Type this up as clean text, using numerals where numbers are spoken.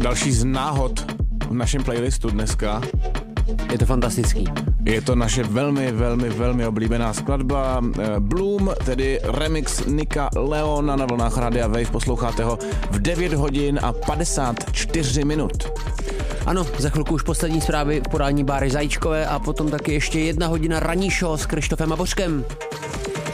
Další z náhod v našem playlistu dneska. Je to fantastický. Je to naše velmi, velmi, velmi oblíbená skladba Bloom, tedy remix Nika Leona na vlnách Radia Wave. Posloucháte ho v 9 hodin a 54 minut. Ano, za chvilku už poslední zprávy v podání Báry Zajíčkové a potom taky ještě 1 hodina ranní show s Krištofem a Bořkem.